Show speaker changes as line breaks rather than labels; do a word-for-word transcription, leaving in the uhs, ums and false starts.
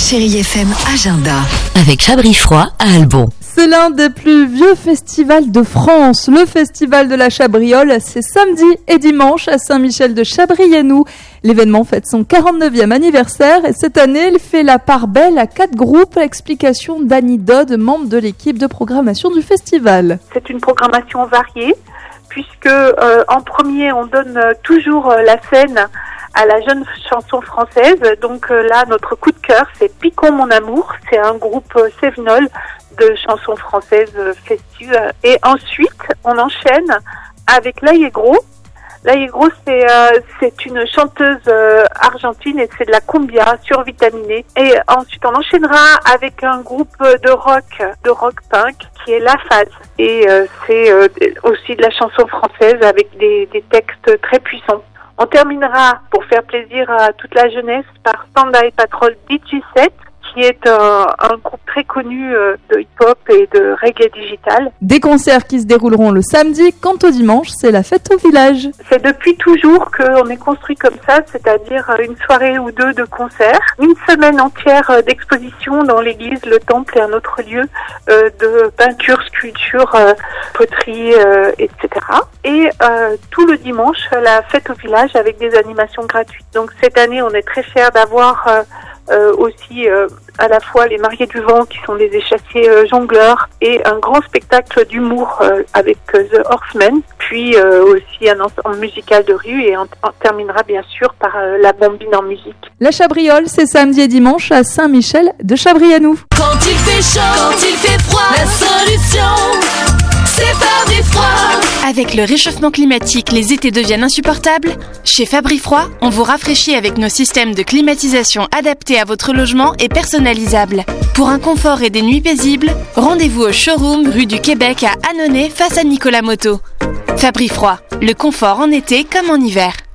Chérie F M Agenda.
Avec Chabris Froid à Albon.
C'est l'un des plus vieux festivals de France. Le festival de la Chabriole, c'est samedi et dimanche à Saint-Michel de Chabrianou. L'événement fête son quarante-neuvième anniversaire et cette année, il fait la part belle à quatre groupes. Explication d'Annie Dodd, membre de l'équipe de programmation du festival.
C'est une programmation variée puisque euh, en premier, on donne euh, toujours euh, la scène à la jeune chanson française. Donc euh, là, notre coup de cœur, c'est Picon mon amour. C'est un groupe euh, cévenol de chansons françaises euh, festueuses. Et ensuite, on enchaîne avec L'Allegro. L'Allegro, c'est euh, c'est une chanteuse euh, argentine et c'est de la cumbia survitaminée. Et ensuite, on enchaînera avec un groupe de rock, de rock punk, qui est La Phase. Et euh, c'est euh, aussi de la chanson française avec des, des textes très puissants. On terminera, pour faire plaisir à toute la jeunesse, par Panda et Patrol D J sept, qui est un, un groupe très connu de hip-hop et de reggae digital.
Des concerts qui se dérouleront le samedi. Quant au dimanche, c'est la fête au village.
C'est depuis toujours qu'on est construit comme ça, c'est-à-dire une soirée ou deux de concerts, une semaine entière d'exposition dans l'église, le temple et un autre lieu euh, de peinture, sculpture, euh, poterie, euh, et cetera. Et euh, tout le dimanche, la fête au village avec des animations gratuites. Donc cette année, on est très fiers d'avoir euh, Euh, aussi euh, à la fois les Mariés du Vent qui sont des échassiers euh, jongleurs et un grand spectacle d'humour euh, avec euh, The Horsemen, puis euh, aussi un ensemble musical de rue et on, on terminera bien sûr par euh, la Bombine en musique.
La Chabriole, c'est samedi et dimanche à Saint-Michel de Chabrianou.
Quand il fait chaud, quand il fait froid, la solution, c'est Fabri Froid. Avec le réchauffement climatique, les étés deviennent insupportables. Chez Fabri Froid, on vous rafraîchit avec nos systèmes de climatisation adaptés à votre logement et personnalisables. Pour un confort et des nuits paisibles, rendez-vous au showroom rue du Québec à Annonay face à Nicolas Moto. Fabri Froid, le confort en été comme en hiver.